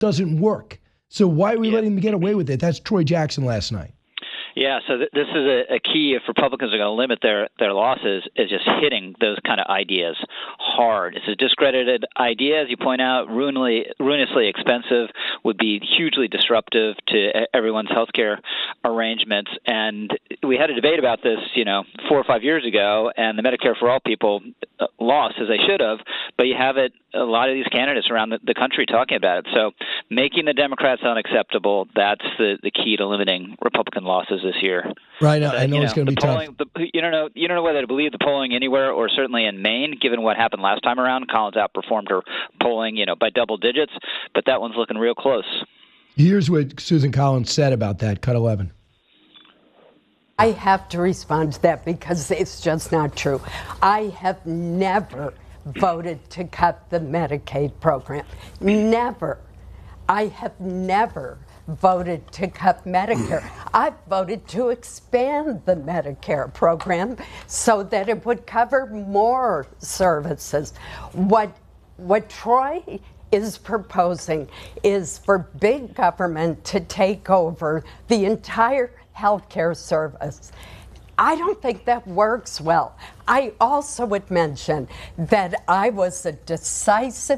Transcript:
doesn't work. So why are we letting them get away with it? That's Troy Jackson last night. Yeah, so this is a key if Republicans are going to limit their losses, is just hitting those kind of ideas hard. It's a discredited idea, as you point out, ruinously expensive, would be hugely disruptive to everyone's healthcare arrangements. And we had a debate about this, 4 or 5 years ago, and the Medicare for All people lost, as they should have. But you have a lot of these candidates around the country talking about it. So making the Democrats unacceptable, that's the key to limiting Republican losses this year. Right. I know it's going to be tough. You don't know whether to believe the polling anywhere, or certainly in Maine, given what happened last time around. Collins outperformed her polling, by double digits, but that one's looking real close. Here's what Susan Collins said about that. Cut 11. I have to respond to that because it's just not true. I have never voted to cut the Medicaid program. Never. I have never voted to cut Medicare. I've voted to expand the Medicare program so that it would cover more services. What Troy is proposing is for big government to take over the entire healthcare service. I don't think that works well. I also would mention that I was a decisive